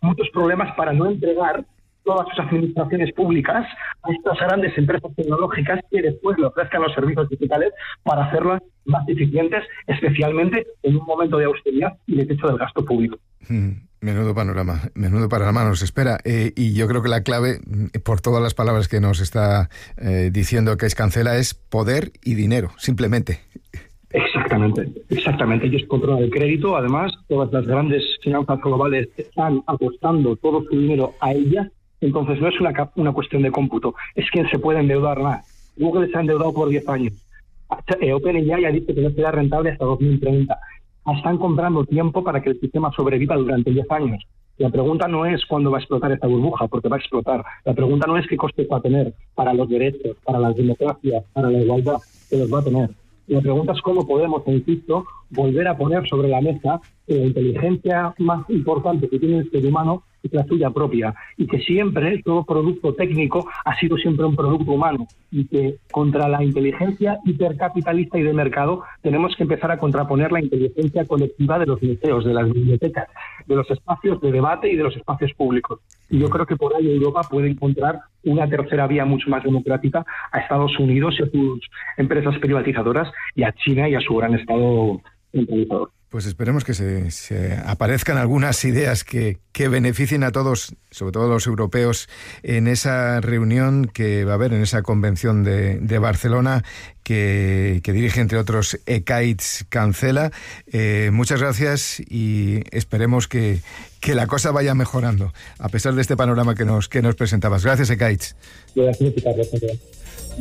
muchos problemas para no entregar todas sus administraciones públicas a estas grandes empresas tecnológicas que después le ofrezcan los servicios digitales para hacerlas más eficientes, especialmente en un momento de austeridad y de techo del gasto público. Menudo panorama nos espera. Y yo creo que la clave, por todas las palabras que nos está diciendo Caiz Cancela, es poder y dinero, simplemente. Exactamente. Ellos controlan el crédito. Además, todas las grandes finanzas globales están apostando todo su dinero a ellas. Entonces no es una cuestión de cómputo, es quien se puede endeudar más. Google se ha endeudado por 10 años. OpenAI ha dicho que no será rentable hasta 2030. Están comprando tiempo para que el sistema sobreviva durante 10 años. La pregunta no es cuándo va a explotar esta burbuja, porque va a explotar. La pregunta no es qué costes va a tener para los derechos, para las democracias, para la igualdad, que los va a tener. La pregunta es cómo podemos, insisto, volver a poner sobre la mesa que la inteligencia más importante que tiene el ser humano es la suya propia, y que siempre todo producto técnico ha sido siempre un producto humano, y que contra la inteligencia hipercapitalista y de mercado tenemos que empezar a contraponer la inteligencia colectiva de los museos, de las bibliotecas, de los espacios de debate y de los espacios públicos. Y yo creo que por ahí Europa puede encontrar una tercera vía mucho más democrática a Estados Unidos y a sus empresas privatizadoras, y a China y a su gran Estado centralizador. Pues esperemos que se aparezcan algunas ideas que beneficien a todos, sobre todo a los europeos, en esa reunión que va a haber, en esa convención de Barcelona, que dirige, entre otros, Caiz Cancela. Muchas gracias y esperemos que la cosa vaya mejorando, a pesar de este panorama que nos presentabas. Gracias, Caiz. Gracias, Carlos.